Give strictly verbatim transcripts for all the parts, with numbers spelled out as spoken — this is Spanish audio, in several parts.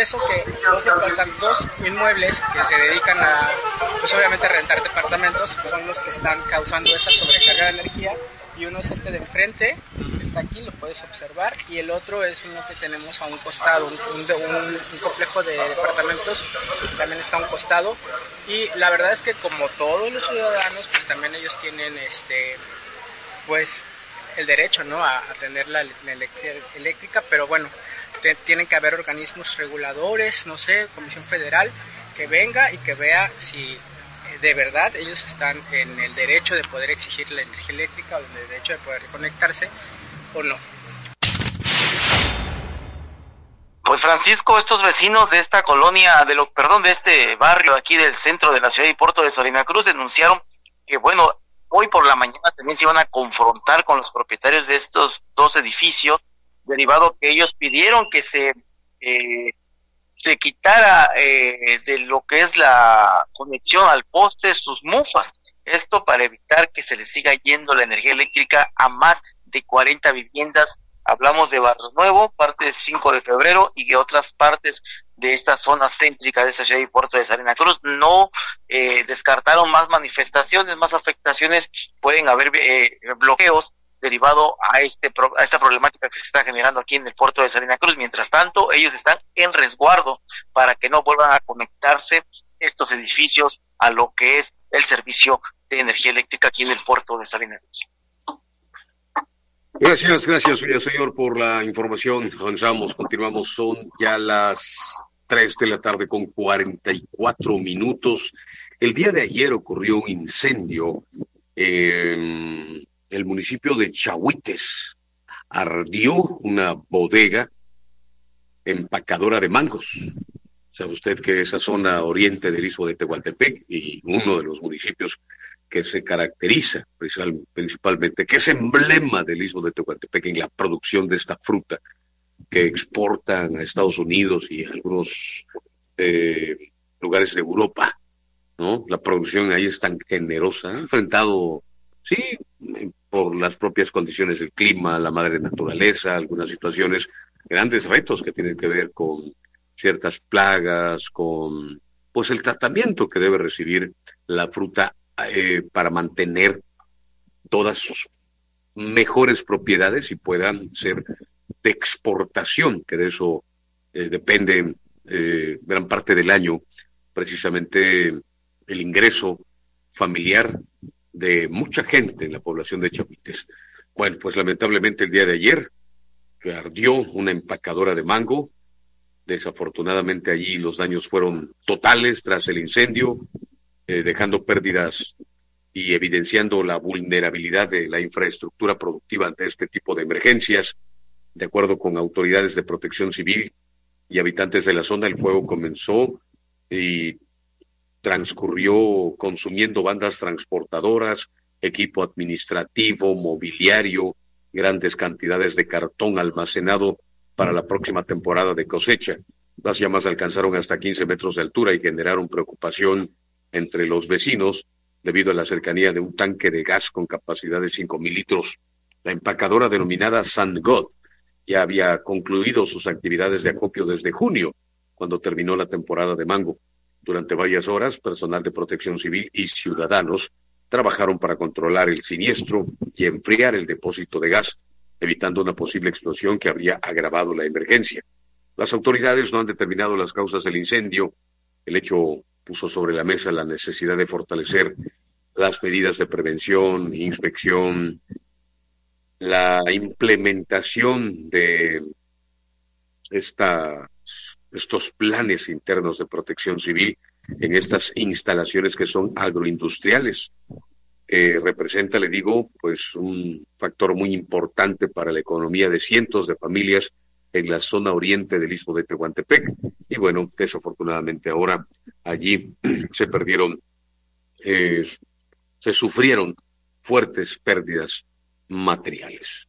eso que dos, dos inmuebles que se dedican a, pues obviamente, a rentar departamentos son los que están causando esta sobrecarga de energía, y uno es este de enfrente, que está aquí, lo puedes observar, y el otro es uno que tenemos a un costado, un, un, un, un complejo de departamentos que también está a un costado, y la verdad es que como todos los ciudadanos, pues también ellos tienen este, pues el derecho, ¿no?, a, a tener la, la eléctrica, pero bueno, te, tienen que haber organismos reguladores, no sé, Comisión Federal, que venga y que vea si de verdad ellos están en el derecho de poder exigir la energía eléctrica, o en el derecho de poder conectarse o no. Pues Francisco, estos vecinos de esta colonia, de lo, perdón, de este barrio aquí del centro de la ciudad y puerto de Salina Cruz denunciaron que, bueno, hoy por la mañana también se iban a confrontar con los propietarios de estos dos edificios, derivado que ellos pidieron que se eh, se quitara eh, de lo que es la conexión al poste sus mufas. Esto para evitar que se les siga yendo la energía eléctrica a más de cuarenta viviendas. Hablamos de Barrio Nuevo, parte de cinco de febrero, y de otras partes de esta zona céntrica de esta ciudad y puerto de Salina Cruz. No eh, descartaron más manifestaciones, más afectaciones, pueden haber eh, bloqueos derivado a este a esta problemática que se está generando aquí en el puerto de Salina Cruz. Mientras tanto, ellos están en resguardo para que no vuelvan a conectarse estos edificios a lo que es el servicio de energía eléctrica aquí en el puerto de Salina Cruz. Gracias, gracias, señor, por la información. Avanzamos, continuamos, son ya las tres de la tarde con cuarenta y cuatro minutos. El día de ayer ocurrió un incendio en el municipio de Chahuites. Ardió una bodega empacadora de mangos. Sabe usted que esa zona oriente del istmo de Tehuantepec, y uno de los municipios que se caracteriza principalmente, que es emblema del istmo de Tehuantepec en la producción de esta fruta que exportan a Estados Unidos y a algunos eh, lugares de Europa, ¿no? La producción ahí es tan generosa, ha enfrentado, sí, por las propias condiciones del clima, la madre naturaleza, algunas situaciones, grandes retos que tienen que ver con ciertas plagas, con pues el tratamiento que debe recibir la fruta eh, para mantener todas sus mejores propiedades y puedan ser de exportación, que de eso eh, depende eh, gran parte del año, precisamente el ingreso familiar de mucha gente en la población de Chahuites. Bueno, pues lamentablemente el día de ayer que ardió una empacadora de mango. Desafortunadamente allí los daños fueron totales tras el incendio, eh, dejando pérdidas y evidenciando la vulnerabilidad de la infraestructura productiva ante este tipo de emergencias. De acuerdo con autoridades de protección civil y habitantes de la zona, el fuego comenzó y transcurrió consumiendo bandas transportadoras, equipo administrativo, mobiliario, grandes cantidades de cartón almacenado para la próxima temporada de cosecha. Las llamas alcanzaron hasta quince metros de altura y generaron preocupación entre los vecinos debido a la cercanía de un tanque de gas con capacidad de cinco mil litros. La empacadora denominada San God ya había concluido sus actividades de acopio desde junio, cuando terminó la temporada de mango. Durante varias horas, personal de protección civil y ciudadanos trabajaron para controlar el siniestro y enfriar el depósito de gas, evitando una posible explosión que habría agravado la emergencia. Las autoridades no han determinado las causas del incendio. El hecho puso sobre la mesa la necesidad de fortalecer las medidas de prevención, inspección, la implementación de esta, estos planes internos de protección civil en estas instalaciones que son agroindustriales. Eh, representa, le digo, pues un factor muy importante para la economía de cientos de familias en la zona oriente del istmo de Tehuantepec. Y bueno, desafortunadamente ahora allí se perdieron, eh, se sufrieron fuertes pérdidas materiales.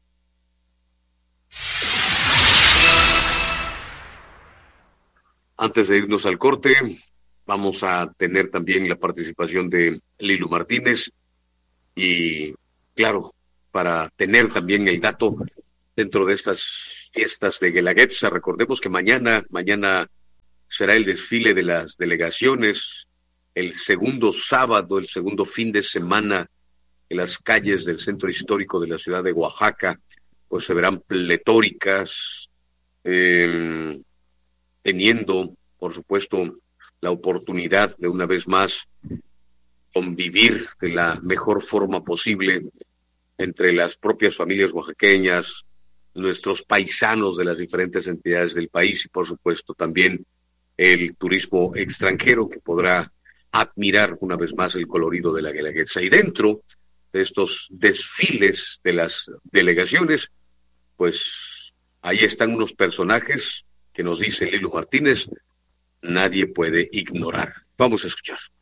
Antes de irnos al corte, vamos a tener también la participación de Lilu Martínez y, claro, para tener también el dato dentro de estas fiestas de Guelaguetza. Recordemos que mañana, mañana será el desfile de las delegaciones, el segundo sábado, el segundo fin de semana, en las calles del centro histórico de la ciudad de Oaxaca, pues se verán pletóricas, eh, teniendo, por supuesto, la oportunidad de una vez más convivir de la mejor forma posible entre las propias familias oaxaqueñas, nuestros paisanos de las diferentes entidades del país y, por supuesto, también el turismo extranjero que podrá admirar una vez más el colorido de la Guelaguetza. Y dentro de estos desfiles de las delegaciones, pues ahí están unos personajes que nos dice Lilo Martínez, nadie puede ignorar. Vamos a escuchar.